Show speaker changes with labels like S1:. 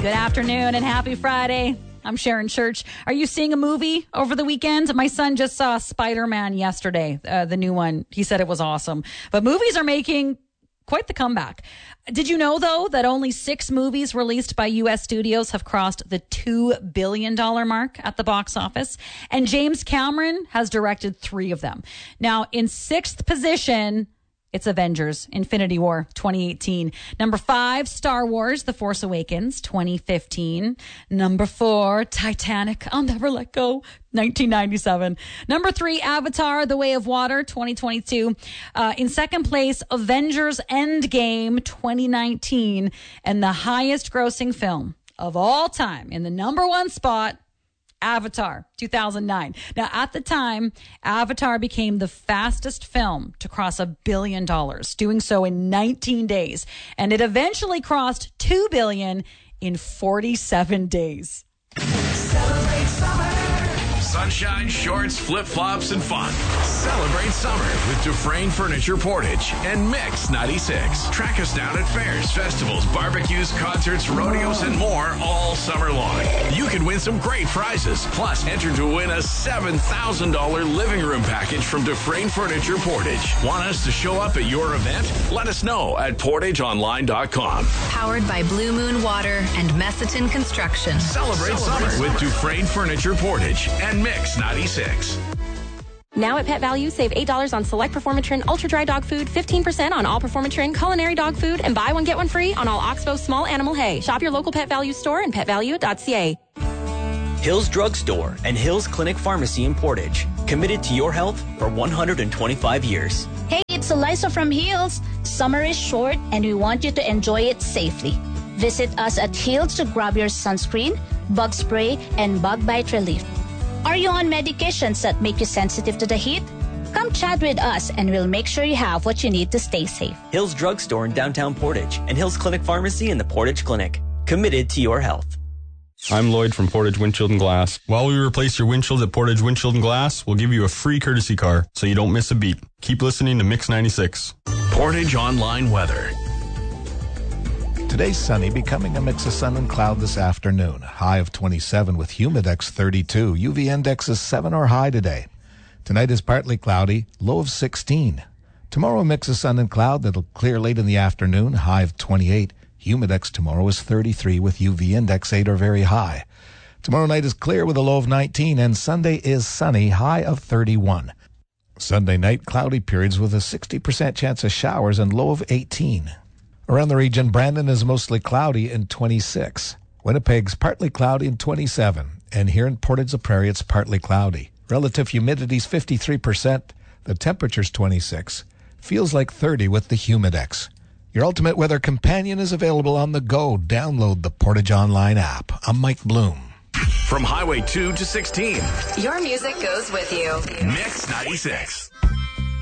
S1: Good afternoon and happy Friday. I'm Sharon Church. Are you seeing a movie over the weekend? My son just saw Spider-Man yesterday, the new one. He said it was awesome. But movies are making quite the comeback. Did you know, though, that only 6 movies released by U.S. studios have crossed the $2 billion mark at the box office? And James Cameron has directed 3 of them. Now, in 6th position, it's Avengers, Infinity War, 2018. Number 5, Star Wars, The Force Awakens, 2015. Number 4, Titanic, I'll Never Let Go, 1997. Number 3, Avatar, The Way of Water, 2022. In second place, Avengers Endgame, 2019. And the highest grossing film of all time, in the number 1 spot, Avatar, 2009. Now, at the time, Avatar became the fastest film to cross $1 billion, doing so in 19 days. And it eventually crossed $2 billion in 47 days.
S2: Celebrate summer. Sunshine, shorts, flip-flops, and fun. Celebrate summer with Dufresne Furniture Portage and Mix 96. Track us down at fairs, festivals, barbecues, concerts, rodeos, and more all summer long. You can win some great prizes. Plus, enter to win a $7,000 living room package from Dufresne Furniture Portage. Want us to show up at your event? Let us know at portageonline.com.
S3: Powered by Blue Moon Water and Messiton Construction.
S2: Celebrate summer with Dufresne Furniture Portage and Mix 96.
S4: Now at Pet Value, save $8 on select Performatrin Ultra Dry Dog Food, 15% on all Performatrin Culinary Dog Food, and buy one, get one free on all Oxbow Small Animal Hay. Shop your local Pet Value store and petvalue.ca.
S5: Hills Drug Store and Hills Clinic Pharmacy in Portage. Committed to your health for 125 years.
S6: Hey, it's Eliza from Hills. Summer is short and we want you to enjoy it safely. Visit us at Hills to grab your sunscreen, bug spray, and bug bite relief. Are you on medications that make you sensitive to the heat? Come chat with us and we'll make sure you have what you need to stay safe.
S5: Hills Drug Store in downtown Portage and Hills Clinic Pharmacy in the Portage Clinic. Committed to your health.
S7: I'm Lloyd from Portage Windshield and Glass. While we replace your windshield at Portage Windshield and Glass, we'll give you a free courtesy car so you don't miss a beat. Keep listening to Mix 96.
S2: Portage Online Weather.
S8: Today's sunny, becoming a mix of sun and cloud this afternoon. High of 27 with humidex 32. UV index is 7 or high today. Tonight is partly cloudy, low of 16. Tomorrow a mix of sun and cloud that'll clear late in the afternoon. High of 28. Humidex tomorrow is 33 with UV index 8 or very high. Tomorrow night is clear with a low of 19, and Sunday is sunny, high of 31. Sunday night, cloudy periods with a 60% chance of showers and low of 18. Around the region, Brandon is mostly cloudy in 26. Winnipeg's partly cloudy in 27. And here in Portage la Prairie, it's partly cloudy. Relative humidity's 53%. The temperature's 26. Feels like 30 with the humidex. Your ultimate weather companion is available on the go. Download the Portage Online app. I'm Mike Bloom.
S2: From Highway 2 to 16.
S3: Your music goes with you.
S2: Mix 96.